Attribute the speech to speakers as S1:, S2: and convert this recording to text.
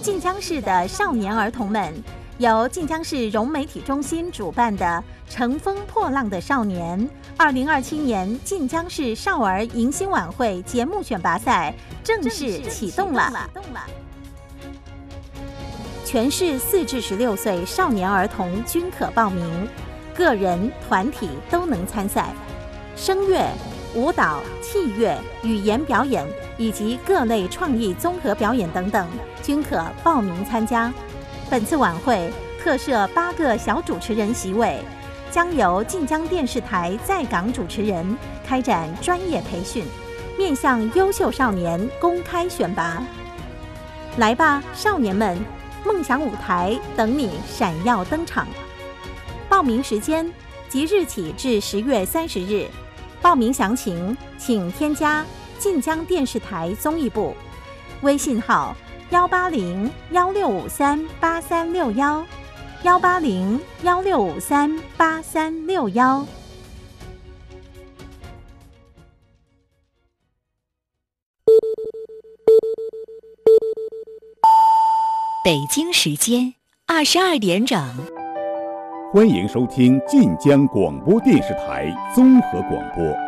S1: 晋江市的少年儿童们，由晋江市融媒体中心主办的《乘风破浪的少年》2027年晋江市少儿迎新晚会节目选拔赛正式启动了。全市4至16岁少年儿童均可报名，个人、团体都能参赛。声乐、舞蹈、器乐、语言表演以及各类创意综合表演等等，均可报名参加。本次晚会特设8个小主持人席位，将由晋江电视台在港主持人开展专业培训，面向优秀少年公开选拔。来吧，少年们！梦想舞台等你闪耀登场。报名时间即日起至10月30日。报名详情请添加晋江电视台综艺部微信号180-1653-8361，180-1653-8361。
S2: 北京时间22点整，
S3: 欢迎收听晋江广播电视台综合广播。